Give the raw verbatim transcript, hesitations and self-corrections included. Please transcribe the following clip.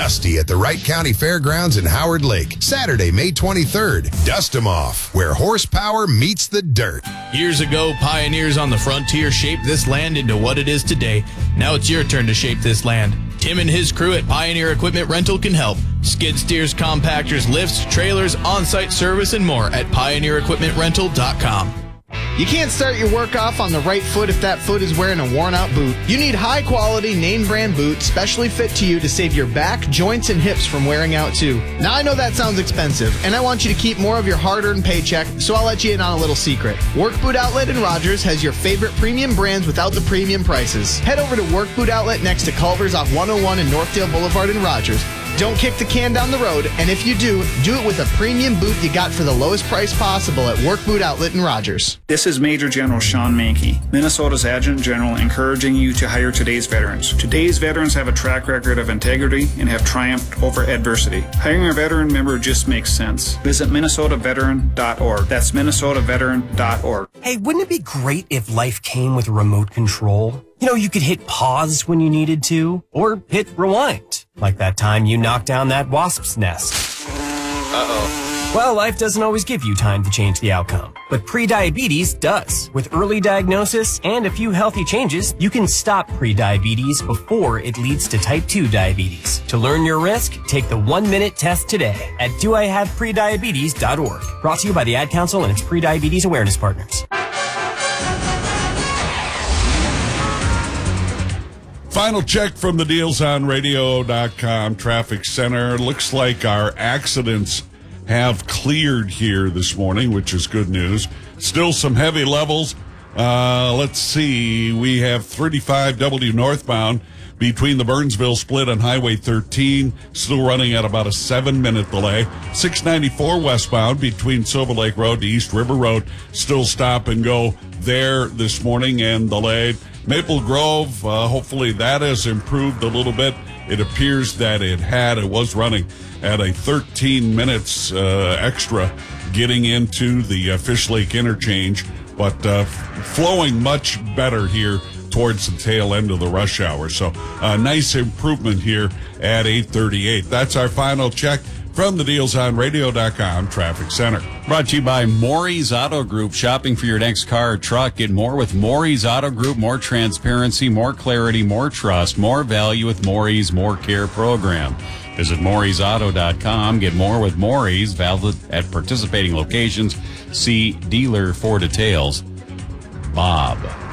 Dusty at the Wright County Fairgrounds in Howard Lake. Saturday, May twenty-third. Dust 'em off, where horsepower meets the dirt. Years ago, pioneers on the frontier shaped this land into what it is today. Now it's your turn to shape this land. Tim and his crew at Pioneer Equipment Rental can help. Skid steers, compactors, lifts, trailers, on-site service, and more at pioneer equipment rental dot com. You can't start your work off on the right foot if that foot is wearing a worn-out boot. You need high-quality, name-brand boots specially fit to you to save your back, joints, and hips from wearing out too. Now, I know that sounds expensive, and I want you to keep more of your hard-earned paycheck, so I'll let you in on a little secret. Work Boot Outlet in Rogers has your favorite premium brands without the premium prices. Head over to Work Boot Outlet next to Culver's off one oh one and Northdale Boulevard in Rogers. Don't kick the can down the road, and if you do, do it with a premium boot you got for the lowest price possible at Work Boot Outlet in Rogers. This is Major General Sean Mankey, Minnesota's Adjutant General, encouraging you to hire today's veterans. Today's veterans have a track record of integrity and have triumphed over adversity. Hiring a veteran member just makes sense. Visit minnesota veteran dot org. That's minnesota veteran dot org. Hey, wouldn't it be great if life came with remote control? You know, you could hit pause when you needed to, or hit rewind, like that time you knocked down that wasp's nest. Uh-oh. Well, life doesn't always give you time to change the outcome, but prediabetes does. With early diagnosis and a few healthy changes, you can stop prediabetes before it leads to type two diabetes. To learn your risk, take the one-minute test today at do I have prediabetes dot org. Brought to you by the Ad Council and its prediabetes awareness partners. Final check from the deals on radio dot com traffic center. Looks like our accidents have cleared here this morning, which is good news. Still some heavy levels. Uh, let's see. We have thirty-five W northbound between the Burnsville split and Highway thirteen, still running at about a seven-minute delay. six ninety-four westbound between Silver Lake Road to East River Road, still stop and go there this morning and delayed. Maple Grove, uh, hopefully that has improved a little bit. It appears that it had. It was running at a thirteen minutes uh, extra getting into the uh, Fish Lake interchange, but uh, flowing much better here towards the tail end of the rush hour. So a nice improvement here at eight thirty-eight. That's our final check from the deals on radio dot com traffic center. Brought to you by Maury's Auto Group. Shopping for your next car or truck. Get more with Maury's Auto Group. More transparency, more clarity, more trust, more value with Maury's More Care program. Visit Maury's Auto dot com. Get more with Maury's, valid at participating locations. See dealer for details. Bob.